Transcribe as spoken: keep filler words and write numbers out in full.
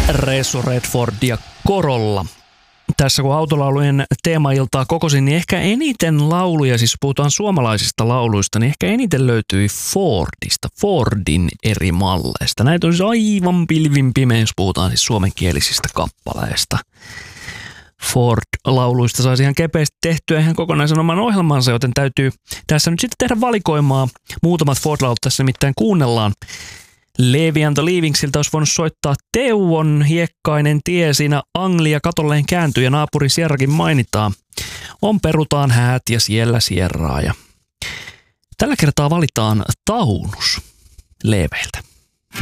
Resso, Redford ja Corolla. Tässä kun autolaulujen teemailtaa kokosin, niin ehkä eniten lauluja, siis puhutaan suomalaisista lauluista, niin ehkä eniten löytyi Fordista, Fordin eri malleista. Näitä on siis aivan pilvin pimeä, jos puhutaan siis suomenkielisistä kappaleista. Ford-lauluista saisi ihan kepeästi tehtyä ihan kokonaisen oman ohjelmansa, joten täytyy tässä nyt sitten tehdä valikoimaa. Muutamat Ford-laulut tässä nimittäin kuunnellaan. Levi and the Leavingsiltä olisi voinut soittaa Teuon hiekkainen tie siinä Anglia katolleen kääntyy ja naapuri Sierrakin mainitaan. On perutaan häät ja siellä sierraa. Ja tällä kertaa valitaan Taunus Leveiltä.